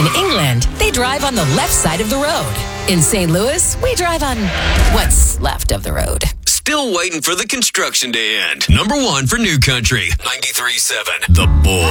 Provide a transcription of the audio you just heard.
England, they drive on the left side of the road. In St. Louis, we drive on what's left of the road. Still waiting for the construction to end. Number one for New Country, 93.7 The Bull.